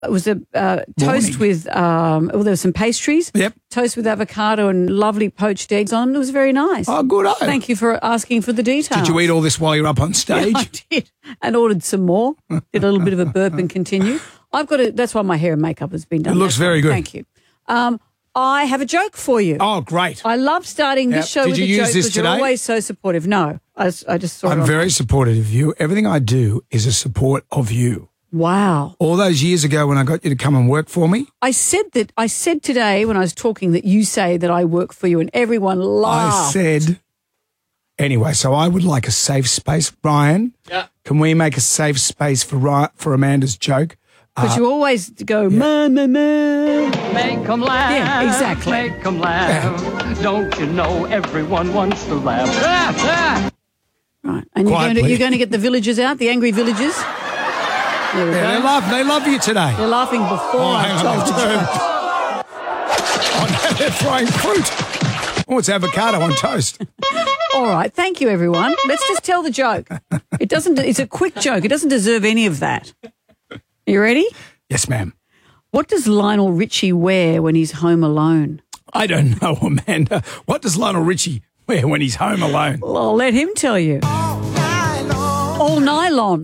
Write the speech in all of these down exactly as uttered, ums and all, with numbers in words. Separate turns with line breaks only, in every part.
it was a uh, toast with, um, well, there were some pastries.
Yep.
Toast with avocado and lovely poached eggs on. It was very nice.
Oh, good. Oh.
Thank you for asking for the details.
Did you eat all this while you're up on stage?
Yeah, I did. And ordered some more. Did a little bit of a burp and continue. I've got to, that's why my hair and makeup has been done.
It looks very good.
Thank you. Um, I have a joke for you.
Oh, great.
I love starting
Yep.
this show
Did
with
you
a
use
joke
this
because you're
today?
always so supportive. No, I, I just saw it
I'm
on-
very supportive of you. Everything I do is a support of you.
Wow.
All those years ago when I got you to come and work for me,
I said that, I said today when I was talking that you say that I work for you and everyone laughed.
I said, anyway, so I would like a safe space. Ryan,
Yeah.
can we make a safe space for Ry- for Amanda's joke?
Because you always go, ma, ma, ma.
Make 'em laugh.
Yeah, exactly.
Make 'em laugh. Don't you know everyone wants to laugh? Ah, ah.
Right. And you're going, to,
Quietly.
you're going to get the villagers out, the angry villagers? There we
Yeah, they
go.
love, they love you today.
They're laughing before
Oh,
I
hang
told
on.
the joke.
Oh, no, they're throwing fruit. Oh, it's avocado on toast.
All right. Thank you, everyone. Let's just tell the joke. It doesn't, it's a quick joke. It doesn't deserve any of that. You ready?
Yes, ma'am.
What does Lionel Richie wear when he's home alone?
I don't know, Amanda. What does Lionel Richie wear when he's home alone?
Well, I'll let him tell you. All nylon.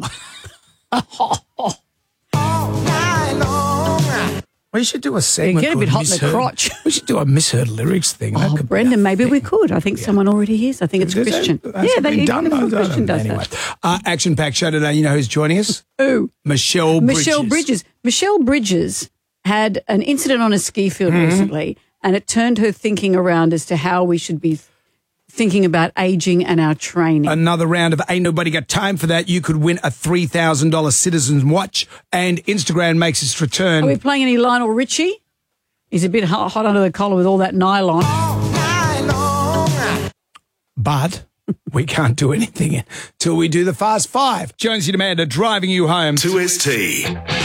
We should do a segment.
get a bit
called
hot in the
Misheard-
crotch.
We should do a misheard lyrics thing. That
Oh,
could be
Brendan,
a
maybe we
thing.
could. I think someone already is. I think it's
Does that-
Christian.
Has
yeah,
it
they
been done?
I think
I don't
Christian
know.
does
Anyway,
that.
uh, action-packed show today. You know who's joining us?
Who?
Michelle Bridges.
Michelle Bridges. Michelle Bridges had an incident on a ski field
Mm-hmm.
recently, and it turned her thinking around as to how we should be thinking about aging and our training.
Another round of Ain't Nobody Got Time for That. You could win a three thousand dollars Citizen's watch, and Instagram makes its return.
Are we playing any Lionel Richie? He's a bit hot, hot under the collar with all that nylon.
But we can't do anything until we do the Fast Five. Jonesy and Amanda driving you home.
two S T.